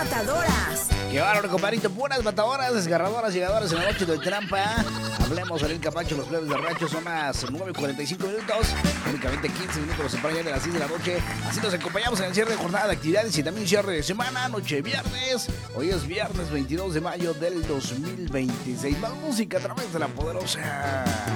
matadoras. Qué bárbaro, compadrito. Puras matadoras, desgarradoras, llegadoras en la noche de trampa. Hablemos del Capacho, los plebes de Rancho. Son las 9:45 minutos. Únicamente 15 minutos nos separan ya de las 6 de la noche. Así nos acompañamos en el cierre de jornada de actividades y también cierre de semana, noche viernes. Hoy es viernes 22 de mayo del 2026. Más música a través de La Poderosa.